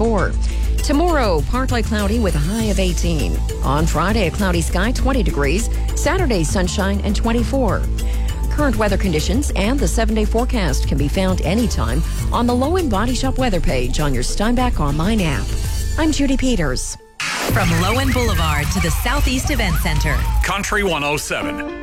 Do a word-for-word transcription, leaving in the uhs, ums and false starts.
twenty-four. Tomorrow, partly cloudy with a high of eighteen. On Friday, a cloudy sky, twenty degrees. Saturday, sunshine and twenty-four. Current weather conditions and the seven-day forecast can be found anytime on the Lowen Body Shop weather page on your Steinbach online app. I'm Judy Peters. From Lowen Boulevard to the Southeast Event Center. Country one oh seven.